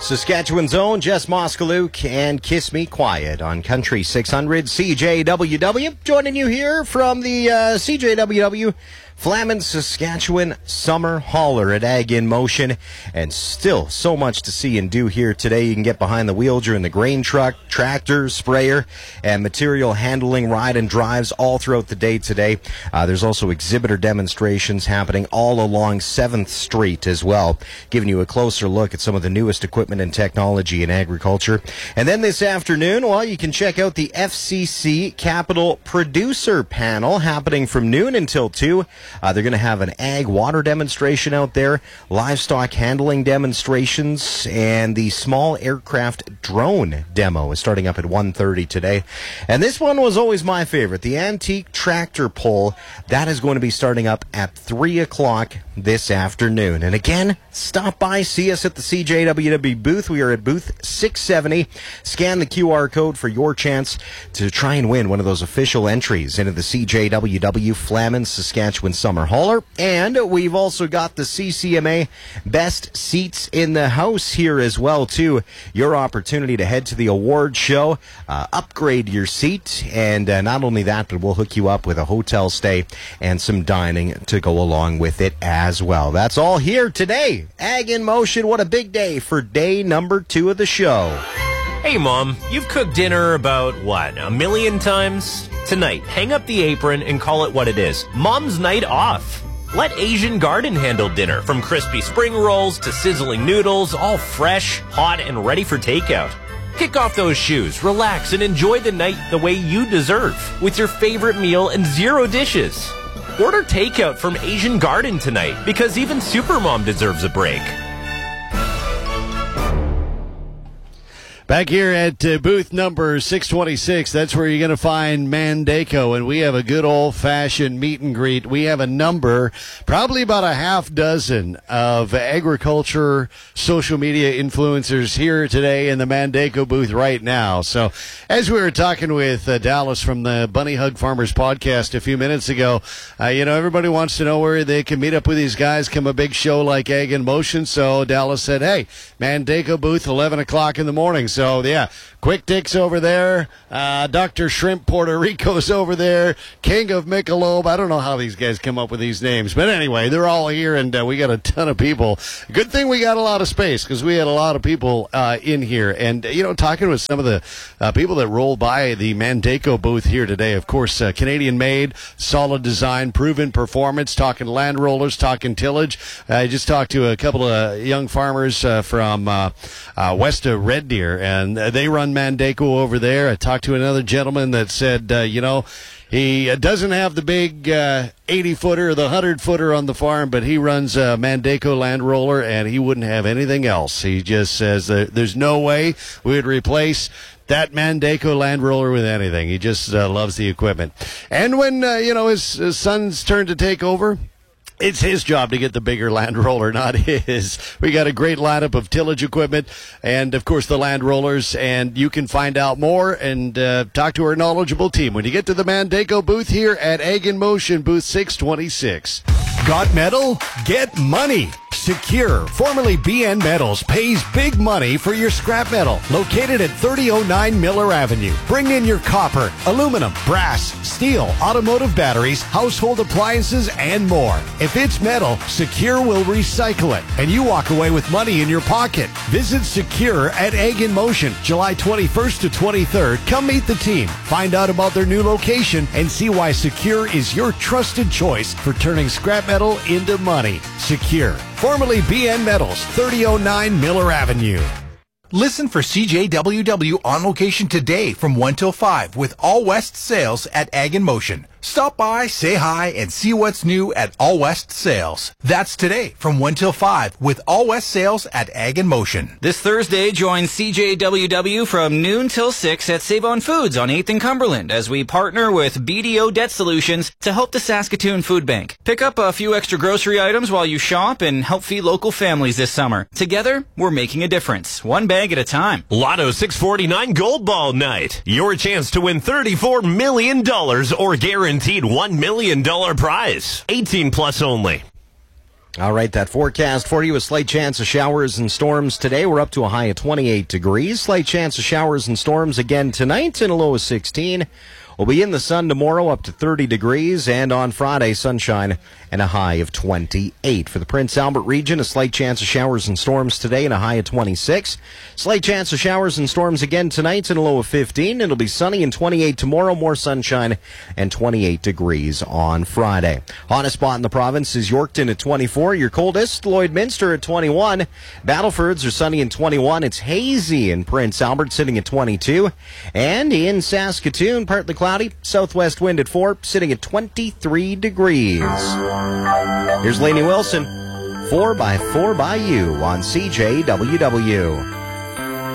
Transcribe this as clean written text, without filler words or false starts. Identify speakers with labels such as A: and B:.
A: Saskatchewan's own Jess Moskaluk and Kiss Me Quiet on Country 600 CJWW. Joining you here from the CJWW Flamin, Saskatchewan Summer Hauler at Ag in Motion. And still so much to see and do here today. You can get behind the wheel during the grain truck, tractor, sprayer, and material handling ride and drives all throughout the day today. There's also exhibitor demonstrations happening all along 7th Street as well, giving you a closer look at some of the newest equipment and technology in agriculture. And then this afternoon, well, you can check out the FCC Capital Producer Panel happening from noon until 2. They're going to have an ag water demonstration out there, livestock handling demonstrations, and the small aircraft drone demo is starting up at 1:30 today. And this one was always my favorite, the antique tractor pull. That is going to be starting up at 3 o'clock this afternoon. And again, stop by, see us at the CJWW booth. We are at booth 670. Scan the QR code for your chance to try and win one of those official entries into the CJWW Flamin Saskatchewan Summer Hauler. And we've also got the CCMA Best Seats in the House here as well, too. Your opportunity to head to the award show, upgrade your seat, and not only that, but we'll hook you up with a hotel stay and some dining to go along with it as well. That's all here today. Ag in Motion, what a big day for day number 2 of the show.
B: Hey, Mom, you've cooked dinner about, what, a million times? Tonight, hang up the apron and call it what it is. Mom's night off. Let Asian Garden handle dinner, from crispy spring rolls to sizzling noodles, all fresh, hot, and ready for takeout. Kick off those shoes, relax, and enjoy the night the way you deserve, with your favorite meal and 0 dishes. Order takeout from Asian Garden tonight, because even Supermom deserves a break.
C: Back here at booth number 626, that's where you're going to find Mandako, and we have a good old-fashioned meet and greet. We have a number, probably about a half dozen of agriculture social media influencers here today in the Mandako booth right now. So as we were talking with Dallas from the Bunny Hug Farmers podcast a few minutes ago, everybody wants to know where they can meet up with these guys come a big show like Ag in Motion. So Dallas said, hey, Mandako booth, 11 o'clock in the morning. So, yeah, Quick Dick's over there. Dr. Shrimp Puerto Rico's over there. King of Michelob. I don't know how these guys come up with these names. But anyway, they're all here, and we got a ton of people. Good thing we got a lot of space, because we had a lot of people in here. And, talking with some of the people that rolled by the Mandako booth here today, of course, Canadian-made, solid design, proven performance, talking land rollers, talking tillage. I just talked to a couple of young farmers from west of Red Deer, and they run Mandako over there. I talked to another gentleman that said, he doesn't have the big 80-footer or the 100-footer on the farm, but he runs a Mandako land roller, and he wouldn't have anything else. He just says that there's no way we would replace that Mandako land roller with anything. He just loves the equipment. And when, his son's turn to take over, it's his job to get the bigger land roller, not his. We got a great lineup of tillage equipment and, of course, the land rollers. And you can find out more and talk to our knowledgeable team when you get to the Mandako booth here at Ag in Motion, booth 626.
D: Got metal? Get money. Secure, formerly BN Metals, pays big money for your scrap metal. Located at 3009 Miller Avenue. Bring in your copper, aluminum, brass, steel, automotive batteries, household appliances, and more. If it's metal, Secure will recycle it, and you walk away with money in your pocket. Visit Secure at Ag in Motion, July 21st to 23rd. Come meet the team, find out about their new location, and see why Secure is your trusted choice for turning scrap metal into money. Secure, formerly BN Metals, 3009 Miller Avenue.
E: Listen for CJWW on location today from 1 till 5 with All West Sales at Ag in Motion. Stop by, say hi, and see what's new at All West Sales. That's today from 1 till 5 with All West Sales at Ag in Motion.
F: This Thursday, join CJWW from noon till 6 at Save-On Foods on 8th and Cumberland as we partner with BDO Debt Solutions to help the Saskatoon Food Bank. Pick up a few extra grocery items while you shop and help feed local families this summer. Together, we're making a difference, one bag at a time.
B: Lotto 649 Gold Ball Night. Your chance to win $34 million or guaranteed $1 million prize. 18 plus only.
A: All right, that forecast for you, a slight chance of showers and storms today. We're up to a high of 28 degrees. Slight chance of showers and storms again tonight and a low of 16. We'll be in the sun tomorrow up to 30 degrees, and on Friday, sunshine and a high of 28. For the Prince Albert region, a slight chance of showers and storms today and a high of 26. Slight chance of showers and storms again tonight and a low of 15. It'll be sunny and 28 tomorrow, more sunshine and 28 degrees on Friday. Hottest spot in the province is Yorkton at 24. Your coldest, Lloydminster at 21. Battlefords are sunny and 21. It's hazy in Prince Albert, sitting at 22. And in Saskatoon, partly cloudy, southwest wind at 4, sitting at 23 degrees. Here's Lainey Wilson, 4x4 by You on CJWW.